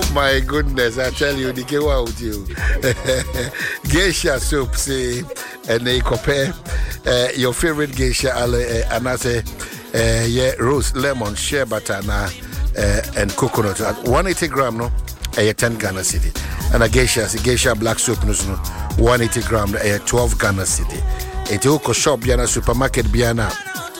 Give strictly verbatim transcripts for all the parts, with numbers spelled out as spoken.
My goodness, I tell you, the kewa with you. Geisha soup, say, and they compare uh, your favorite geisha, uh, and I say, uh, yeah, rose, lemon, shea butter, uh, and coconut. one hundred eighty gram, no, uh, ten Ghana city. And a geisha, geisha black soup, no, one hundred eighty gram, uh, twelve Ghana city. Into Oko shop, Biana supermarket, Biana.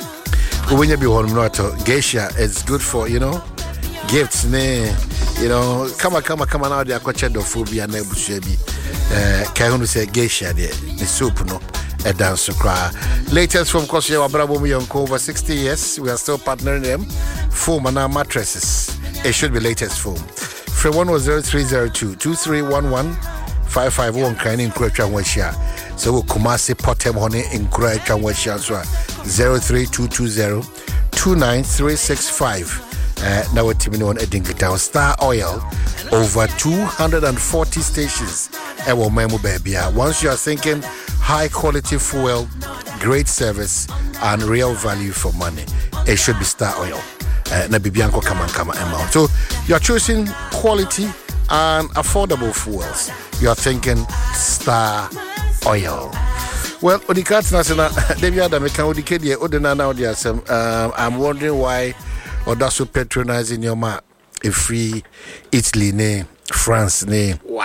When you be home, geisha is good for, you know, gifts, ne. You know, come on, come on, come on out there. Coach the phobia and Bushebi. Uh, can you say geisha there? The soup, no, a dance to cry. Latest from Koshe Bravo Miyonko over sixty years. We are still partnering them. Foam and our mattresses. It should be latest foam. Free one was zero three zero two two three one one five five one. Kind in Kurecha Wesha. So we Kumasi Potem Honey in Kurecha Wesha. So zero three two two zero two nine three six five. Uh, now we're teaming on a dinky town. Star Oil, over two hundred forty stations. Ewo memo baby. Once you are thinking high quality fuel, great service, and real value for money, it should be Star Oil. Na bibianko kama kama amount. So you are choosing quality and affordable fuels. You are thinking Star Oil. Well, Odikats Nasana, Debbie Adameka Odikedia Odena now there some. I'm wondering why. Or that's so patronizing your ma a free Italy ne France ne wow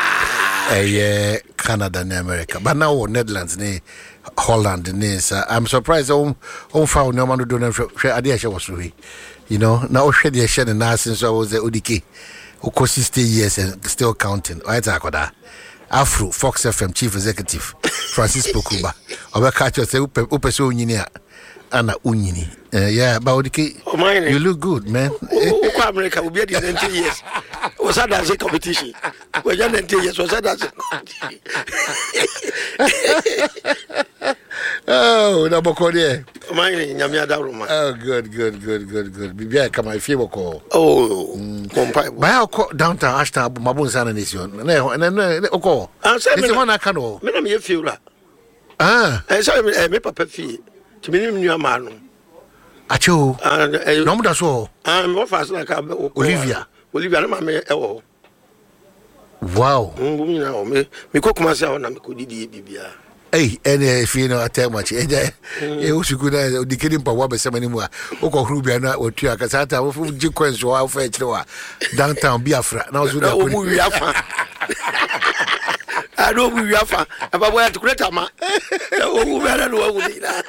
uh, yeah Canada ne America but now Netherlands ne Holland ne so I'm surprised on on found no man do na share ade share was we you know now share the share na since I was the Odike who sixty years and still counting right akoda Afro Fox F M chief executive Francis Pokuba obeka cho say upe so nyini a Anna Unyini. Uh, yeah, but oh, you look good, man. Oh, America will be at ninety years. Was that as a competition? Well, you're ninety years, was that as a competition? Oh, no, Bokode. Mine, Yamia Roma. Oh, good, good, good, good, good. Bibia, come my fever call. Oh, mm. By our downtown Ashton, Mabun San and Mission. No, and then, okay. I'm saying, it's one I can know. Madam, you feel that. Ah, I saw a paper fee. To me, new man. Acho. And no, that's all. I'm more fast like Olivia. Olivia, I'm oh. Wow. You know, me, me cook myself and I'm good. Bibia. Hey, and if you know, I tell much. Eh, you should go there. The kidding power by some anymore. Oko Rubiana or Tia Casata, who Jukens or Alpha downtown Biafra. Now, Biafra. I know we have about where to create a man. Oh, I don't know what we need.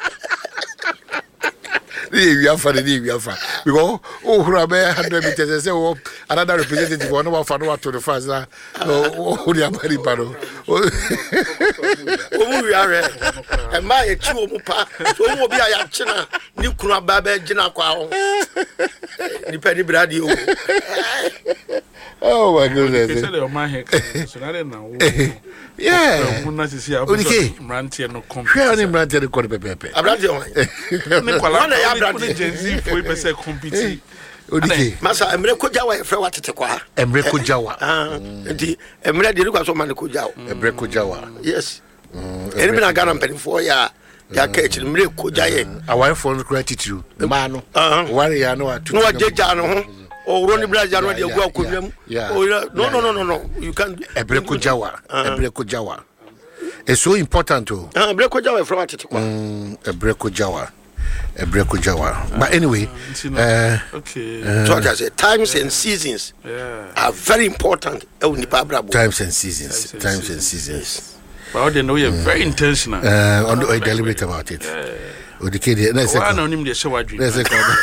We are for the day we are for. We go, oh, Rabe, hundred meters. Say, oh, another representative, one of our father to the first. Oh, the Amari Paro. Oh, we are. And my two mupa, so will be a China, new Kurababe, Jina Kwao. The penny brady. Oh, my goodness. Yeah. Okay. Rantier no come. Where are you rantier the quarter pepe? I'm not the one. Nicola, I have been Jensi for percent compete. Okay. Massa, I'm Reko Jawa for what to acquire. And Breko Jawa. Ah, indeed. And ready to look at so many Kujawa. And Breko Jawa. Yes. And even I got a penny for ya. Ya catch and Reko Jay. I want for gratitude. The man, worry, I know to what did Jano. Oh, Ronnie Brazil already welcome them. Yeah. Oh, no, no, no, no, no. You can't. A Breko Jawa. A Breko Jawa. It's so important to. Ah, Breko Jawa from what? A Breko Jawa. A Breko Jawa. But anyway, uh, okay. Uh, so I say times and seasons yeah. are very important. Times and seasons. Times, times and seasons. But they know you're mm. very intentional. Uh, on I deliberate about it. Yeah. Or the kid, let's say, I know him the shower drink. Let's say,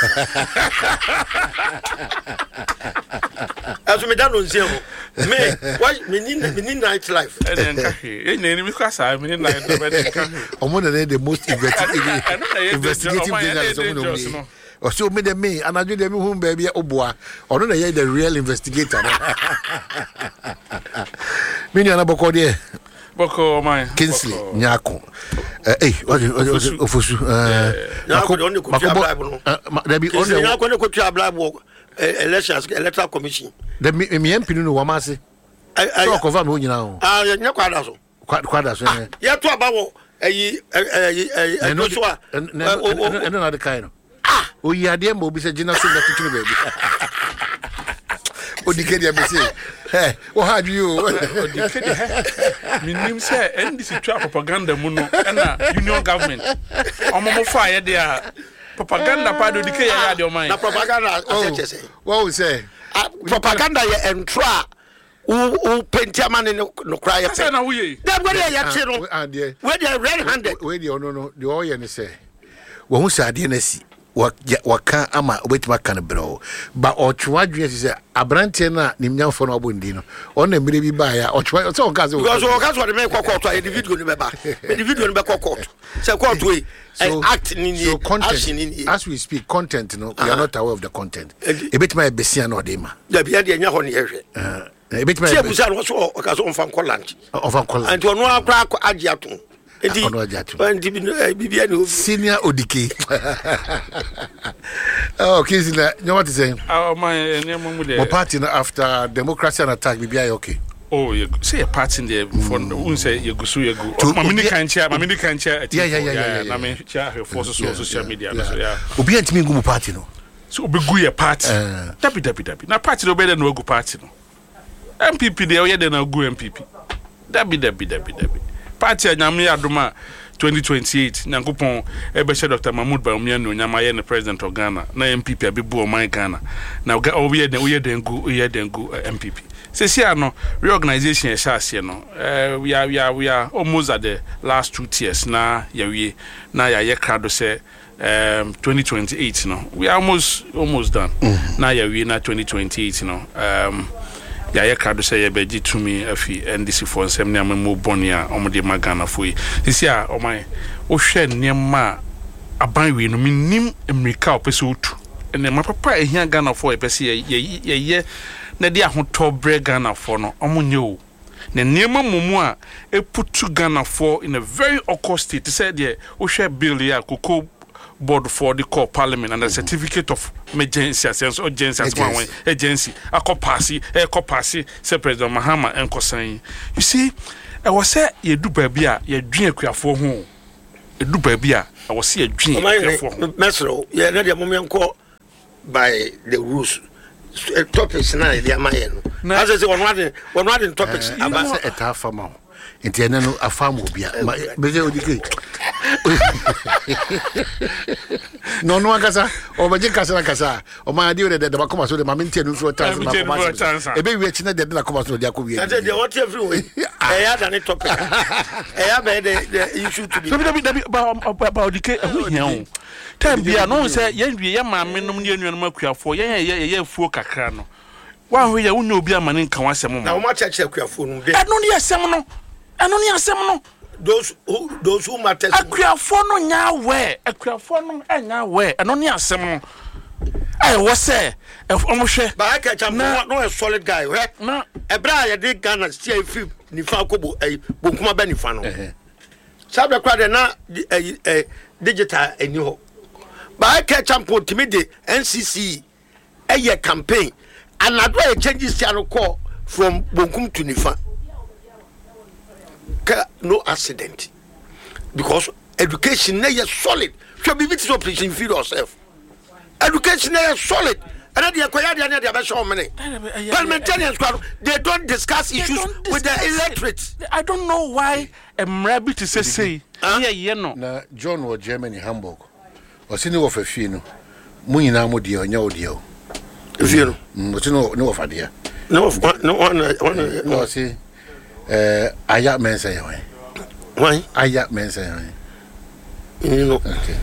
as we done on zero. Me, why we need we need nightlife. And then, hey, name because I mean, nightlife. I'm one of the most investigative investigative things. Or so made me, and I do them home, baby, oh boy, or not the real investigator. Many other Bokode. Boko, my Kinsley, Nyako. Eh, what is Ofusu? Nyako, only could have there be only Nyako could have black walk elections, electoral commission. The me M P no Wamasi. I I confirm who you know. Ah, Nyako, quite quite as well. Yeah, to about a a no so and another kind. Ah, oh, yeah, dear Moby said, Gina, baby. Odike dia me say. Eh, what had you? Odike dia. Minim say N D C twa propaganda mu no na union government. Omo mo fa ye dia propaganda pa do Odike ya ya de o man. Na propaganda o say say. What we say? Propaganda ye entra u u pentiamane no cry ye. Say na wo ye. Dem go dey ya chi no. And there. We dey red handed. We dey no no. The all ye ne say. Wo hu sa de na si. Waka ama obetima kan bro ba otwa dwe se abrante na nimnyamfo no abondi no on na mire bi ba ya otwa so on ka se because on ka so de me kokot a individual no be ba individual no be kokot se court we act ni so content as we speak content no we are not aware of the content ebetima e besia na odema da bia de nya ho ne yehwe eh ebetima e busa no so o ka so on fan kollant on fan kollant and ono akra agi ato Edi, senior Odike. Oh, Kizina, you know what to say? Oh, my name What party after democracy and attack be okay? Oh, you say a party in there for who say you go so you go. My mini can chair, my mini can chair. Yeah, yeah, yeah, yeah. I mean, chair for social media. So yeah. Obi antimi ngumu party no. So obi gu ye party. Dabi dabi dabi. Na party no better no go party no. M P P dey o ye dey na go M P P. Dabi dabi dabi dabi. Party anyame adoma twenty twenty-eight nyankopon ebeshe Doctor Mahmoud Bawumia no nyama ye ne president of Ghana na M P P abebu o man Ghana na we ye den we ye den go we ye den go M P P se sia no reorganization e sha ase no eh we are we are we are almost at the last two tiers na ya we na ya ye krado se um twenty twenty-eight no we are almost almost done mm-hmm. Na ya we na twenty twenty-eight no um ya ye krado say ye beji tumi afi N D C for nsem ne amemo bonia omde magana foi sisi a oman wo hwe nneema aban we no minim America opese otu ene mapapa ehia Ghana for epese ye ye ye na dia hoto bre Ghana for no omonye o ne nneema momu a eputu Ghana for in a very awkward state said ye wo hwe bill ya koko board for the core parliament and a certificate of emergency sense urgency as one agency a passy a passy say President Mahama enko saying you see I was say ye do baby a ye dwen akuafo ho e do baby a I was see ye dwen akuafo mesro ye na dia momenko by the rules topics na ye amaye no as say one one one one topics about say eta fama nti ene no afam obia beze Odike no no akasa o baje kasa kasa o ma adi o de de ba koma so de ma menti enu so chance ma koma so e be wi chi na de de na koma so de akowi e de what everywhere e ya da ni topic e ya be the issue to be so be be ba ba Odike e ho hia o time bia no say ye nwie ye ma menom ne enuanom akuafo ye ye ye afuo kakra no wa ho ye unyo obi amane nka wasem mo na o ma cheche akuafo no de e no ne asem no eno ni asem no those who those who matter akuafo no nya we akuafo no enya we eno ni asem no eh wo say omo hwe ba ka cham no a solid guy we na ebra ye de Ghana sia fi ni fa kobo eh bonkuma ba ni fa no sabe kwa de na eh digital eni ho ba ka cham po timide N C C eh campaign anado e changes sia no call from bonkum to nifa no accident because education is solid. So be bit so preaching feed yourself. Education is solid. And the Akoya they have shown many parliamentarians they don't discuss they issues don't with discuss the electorate. I don't know why a rabbit is say yeah yeah no. Na John was Germany Hamburg. O sini wo fafi no. Mu nyina mo de onya odi o. Fafi no. Mo sino no fa de. No no one no see eh aya mensa yan. Why? Aya mensa yan. You know. Okay.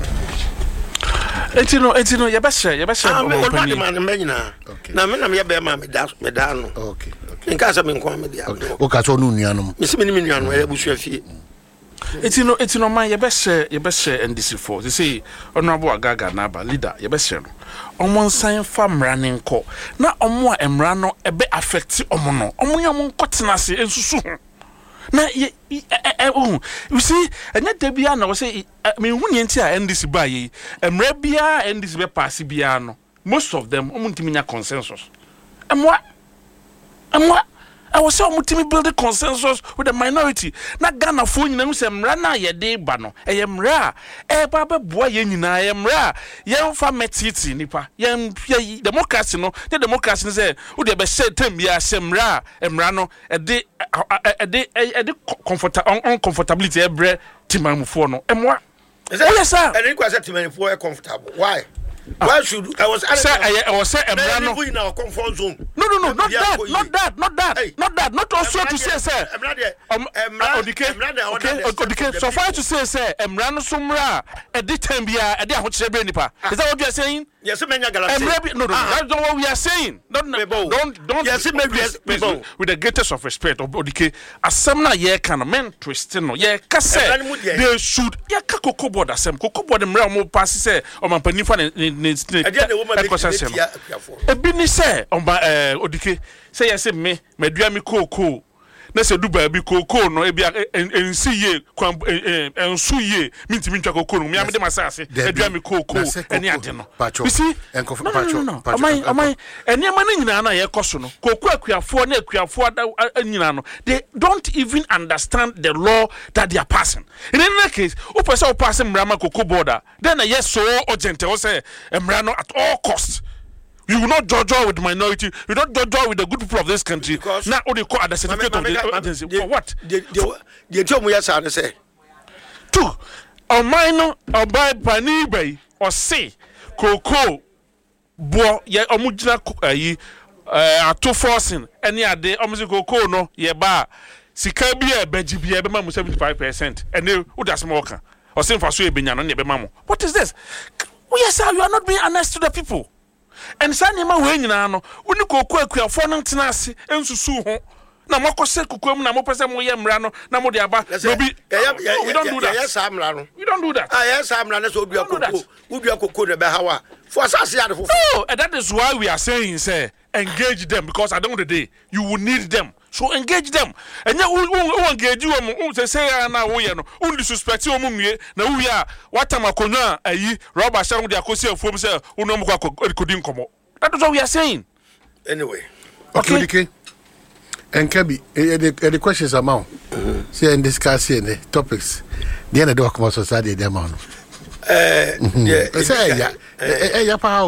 Etino etino ye be share ye be share o man man me nyina. Na me na me be ma me da me da no. Okay. Okay. Nka sa me nko me dia. O ka so no nuanom. Me se me ni nuanom e busu afie. Etino etino man ye be share ye be share N D C four. They say honorable Agaga Naba leader ye be share no. Omo nsan fa mra ne nko na omo a emra no e be affect omo no omo ya omo nkotena se ensusu ho na ye oh you see enya da bia na wo say me hu ne nti a N D C ba ye emra bia N D C be pass bia no most of them omo ntimi nya consensus emwa emwa I was saying we build a consensus with the minority. Na Ghana phone nyina se mra na ye de ba no. E ye mra e ba ba boa ye nyina ye mra ye mfa metiti nipa. Ye democracy no, the democracy no say wo de be say tem bia se mra e mra no e de e de e de comfort uncomfortability e bre timamfo no. E moa. Yes sir. And you say timamfo e comfortable. Why? Why should I was say I was say Emrano in our comfort zone? No, no, no, not that, not that, not that, hey. not that, not also to say, sir. Um, okay, so far to say, sir, Emrano Sumra, a ditambia, a dia Hochebenipa. Is that what you are saying? Yes, no, no, no, that's not what we are saying. Don't, don't, don't. Yes, please, please, with the greatest of respect, of Odike, as some na ye can men twisting, no, ye kase, they should, ye kako board as some cocoa board and realm pass, say, or my penifan. Ebini say on ba eh Odike say yes me medua mi koko na se du ba bi koko no e bia ensi ye kwan ensu ye mintimi ntwa koko no me amede masase edua mi koko eni ade no you see enkof pacho amai amai eni ama na nyina na ye koso no koko akuafo na akuafo nyina no they don't even understand the law that they are passing. In any case o person pass mrama koko border then yes so urgent o say mrano at all costs. You will not judge with the minority. You will not judge with the good people of this country. Because now, what they call at the certificate of the agency. For what? The tell me yes, I say. Two, a minor or by Panibe or say, Coco, Bo, ye Omujina Kukayi, uh, two forcing, any other, almost Coco, no, ye bar. Sikabia, Benjibia, Bemamu seventy-five percent, and they would have smoker. Or same for Sue Benyan and Bemamu. What is this? Yes, sir, you are not being honest to the people. And Sanima Wayna, no, when you go quick, you are for Nantinasi and Susu. Now, Moko said, Kukum, Namopasa Moyamrano, Namodiaba. We don't do that. Yes, I'm Rano. We don't do that. Ah, yes, I'm Rano, so we are Kuku, would be a Kuku de Bahawa. For Sasia. No, and that is why we are saying, say, engage them, because at the end of the day, you will need them. So engage them. And you will engage you, who say, now we are no, only suspect you, now we are what am I corner, a ye, Robert Shang, the Akosia of himself, who no more couldn't come. That is what we are saying. Anyway, okay, okay. And Kabi, the questions amount. See and discussing the topics. The end of the society, the amount. Uh, yeah, yeah, yeah, yeah,